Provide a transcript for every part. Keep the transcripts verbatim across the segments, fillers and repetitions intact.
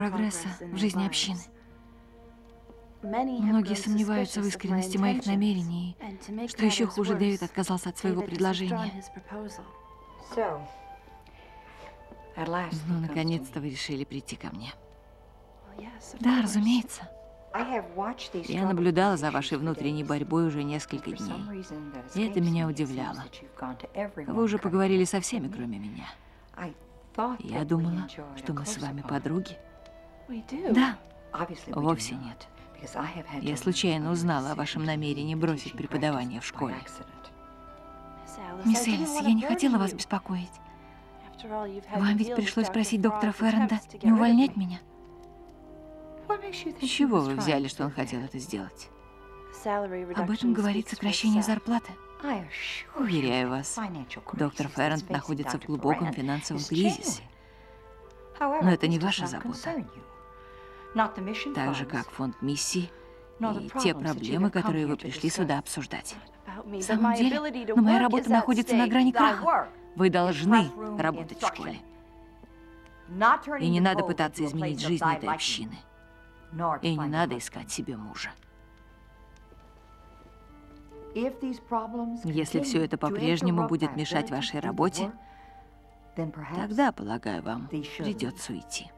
прогресса в жизни общины. Многие сомневаются в искренности моих намерений, и, что еще хуже, Дэвид отказался от своего предложения. Ну, наконец-то вы решили прийти ко мне. Да, разумеется. Я наблюдала за вашей внутренней борьбой уже несколько дней, и это меня удивляло. Вы уже поговорили со всеми, кроме меня. Я думала, что мы с вами подруги. Да. Вовсе нет. Я случайно узнала о вашем намерении бросить преподавание в школе. Мисс Элис, я не хотела вас беспокоить. Вам ведь пришлось просить доктора Ферренда не увольнять меня. С чего вы взяли, что он хотел это сделать? Об этом говорит сокращение зарплаты. Уверяю вас, доктор Ферренд находится в глубоком финансовом кризисе. Но это не ваша забота. Так же, как фонд миссии и те проблемы, которые вы пришли сюда обсуждать. В самом деле, но моя работа находится на грани краха. Вы должны работать в школе. И не надо пытаться изменить жизнь этой общины. И не надо искать себе мужа. Если все это по-прежнему будет мешать вашей работе, тогда, полагаю, вам придется уйти.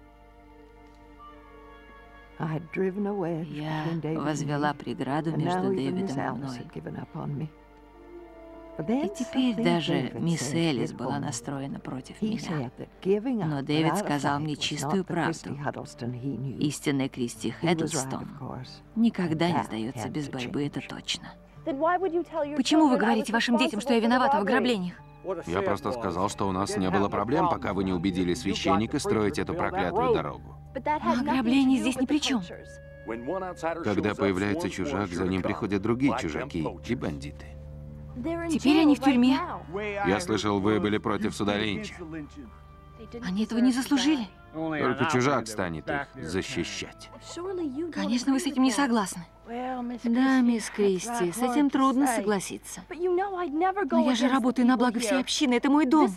Я возвела преграду между Дэвидом и мной. И теперь даже мисс Элис была настроена против меня. Но Дэвид сказал мне чистую правду. Истинная Кристи Хеддлстон никогда не сдается без борьбы, это точно. Почему вы говорите вашим детям, что я виновата в ограблениях? Я просто сказал, что у нас не было проблем, пока вы не убедили священника строить эту проклятую дорогу. Но ограбление здесь ни при чем. Когда появляется чужак, за ним приходят другие чужаки и бандиты. Теперь они в тюрьме. Я слышал, вы были против суда Линча. Они этого не заслужили. Только чужак станет их защищать. Конечно, вы с этим не согласны. Да, мисс Кристи, с этим трудно согласиться. Но я же работаю на благо всей общины, это мой дом.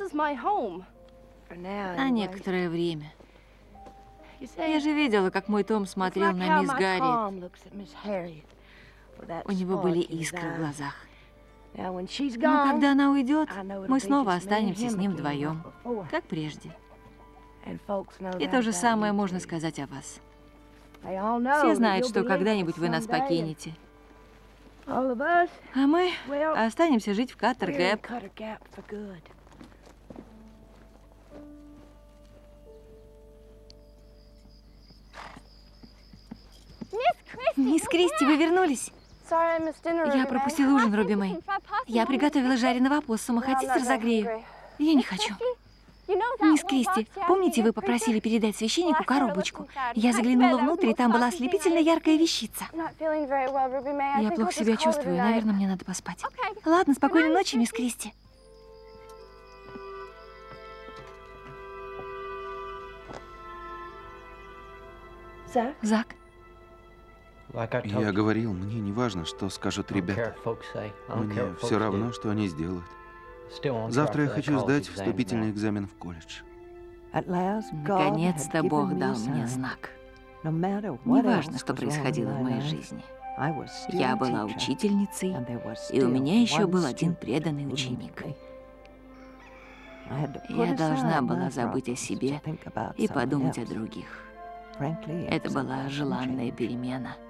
На некоторое время. Я же видела, как мой Том смотрел на мисс Гарри. У него были искры в глазах. Но когда она уйдет, мы снова останемся с ним вдвоем, как прежде. И то же самое можно сказать о вас. Все знают, что когда-нибудь вы нас покинете. А мы останемся жить в Каттер-Гэп. Мисс Кристи, вы вернулись? Я пропустила ужин, Робби Мэй. Я приготовила жареного опоссума. Хотите, разогрею? Я не хочу. Мисс Кристи, помните, вы попросили передать священнику коробочку? Я заглянула внутрь, и там была ослепительно яркая вещица. Я плохо себя чувствую, наверное, мне надо поспать. Ладно, спокойной ночи, мисс Кристи. Зак? Я говорил, мне не важно, что скажут ребята. Мне все равно, что они сделают. Завтра я хочу сдать вступительный экзамен в колледж. Наконец-то Бог дал мне знак. Неважно, что происходило в моей жизни. Я была учительницей, и у меня еще был один преданный ученик. Я должна была забыть о себе и подумать о других. Это была желанная перемена.